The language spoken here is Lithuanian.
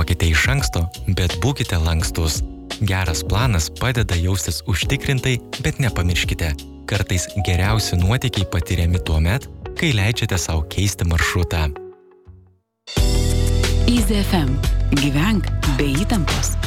Neplanuokite iš anksto, bet būkite lankstus. Geras planas padeda jaustis užtikrintai, bet nepamirškite. Kartais geriausi nuotykiai patiriami tuomet, kai leidžiate sau keisti maršrutą. Easy FM. Gyvenk be įtampos.